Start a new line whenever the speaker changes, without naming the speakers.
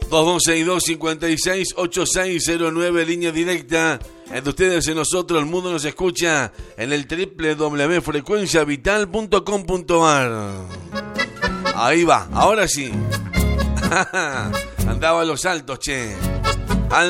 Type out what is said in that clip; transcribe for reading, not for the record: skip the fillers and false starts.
2262-568609, línea directa. Entre ustedes y nosotros, el mundo nos escucha en el www.frecuenciavital.com.ar. Ahí va, ahora sí. Andaba a los saltos, che.